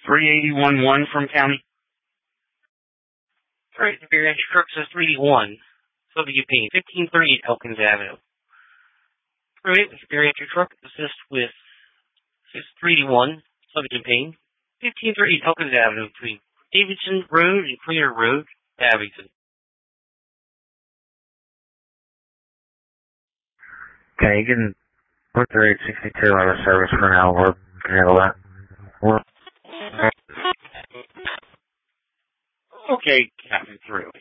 381-1 from county. Alright, the Beer Truck says 381. So you pay 1538 Elkins Avenue. Alright, with the Beer Truck assist with 381, Southern Payne, 1538 Elkins Avenue between Davidson Road and Clear Road, Abington. Okay, you can put the 862 out of service for now. We'll handle that. Okay, Captain 3.